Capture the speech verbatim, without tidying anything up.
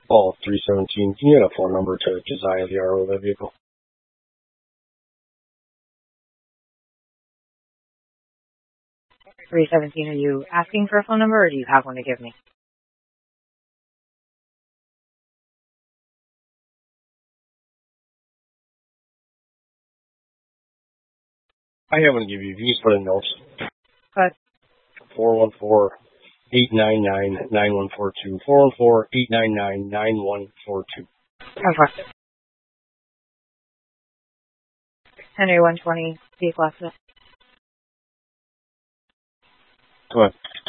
Paul, three seventeen. Can you get a phone number to Josiah, the R O of that vehicle? three seventeen, are you asking for a phone number, or do you have one to give me? I have one to give you. You can just put in notes. But four one four, eight nine nine, nine one four two. four one four, eight nine nine, nine one four two. okay. Henry one twenty, vehicle accident. Go ahead.